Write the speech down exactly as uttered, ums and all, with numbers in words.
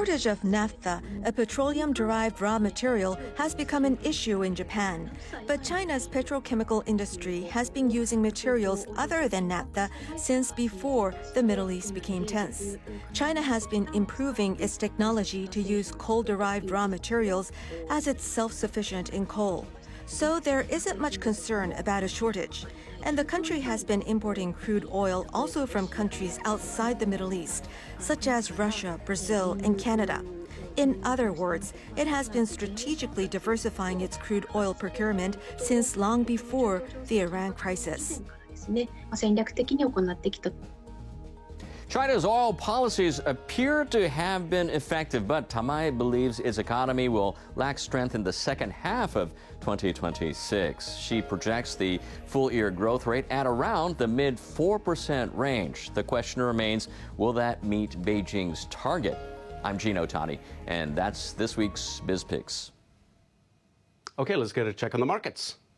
shortage of naphtha, a petroleum-derived raw material, has become an issue in Japan. But China's petrochemical industry has been using materials other than naphtha since before the Middle East became tense. China has been improving its technology to use coal-derived raw materials as it's self-sufficient in coal. So there isn't much concern about a shortage. And the country has been importing crude oil also from countries outside the Middle East, such as Russia, Brazil, and Canada. In other words, it has been strategically diversifying its crude oil procurement since long before the Iran crisis. China's oil policies appear to have been effective, but Tamai believes its economy will lack strength in the second half of twenty twenty-six. She projects the full-year growth rate at around the mid four percent range. The question remains, will that meet Beijing's target? I'm Gino Tani, and that's this week's BizPicks. Okay, let's get a check on the markets.